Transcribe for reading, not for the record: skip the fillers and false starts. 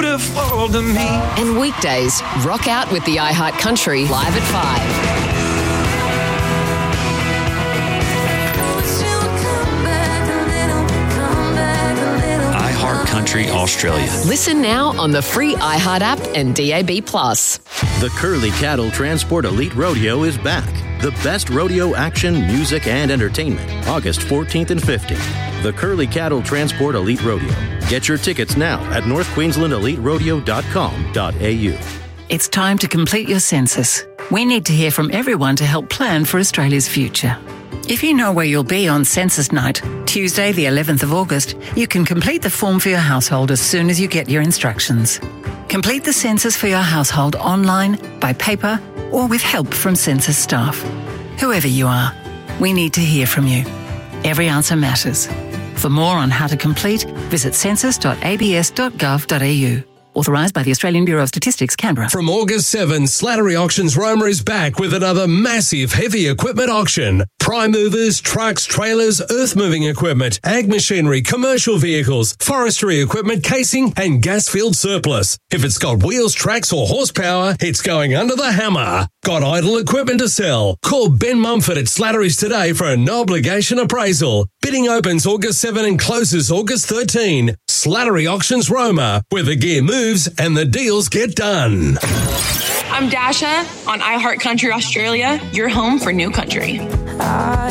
beautiful to me. And weekdays, rock out with the iHeart Country live at 5. iHeart Country Australia. Listen now on the free iHeart app and DAB+. The Curly Cattle Transport Elite Rodeo is back. The best rodeo action, music, and entertainment. August 14th and 15th. The Curly Cattle Transport Elite Rodeo. Get your tickets now at northqueenslandeliterodeo.com.au. It's time to complete your census. We need to hear from everyone to help plan for Australia's future. If you know where you'll be on census night, Tuesday the 11th of August, you can complete the form for your household as soon as you get your instructions. Complete the census for your household online, by paper, or with help from census staff. Whoever you are, we need to hear from you. Every answer matters. For more on how to complete, visit census.abs.gov.au. Authorised by the Australian Bureau of Statistics, Canberra. From August 7, Slattery Auctions Roma is back with another massive heavy equipment auction. Prime movers, trucks, trailers, earth-moving equipment, ag machinery, commercial vehicles, forestry equipment, casing, and gas-filled surplus. If it's got wheels, tracks, or horsepower, it's going under the hammer. Got idle equipment to sell? Call Ben Mumford at Slattery's today for a no-obligation appraisal. Bidding opens August 7 and closes August 13. Slattery Auctions Roma, where the gear moves and the deals get done. I'm Dasha on iHeart Country Australia, your home for new country.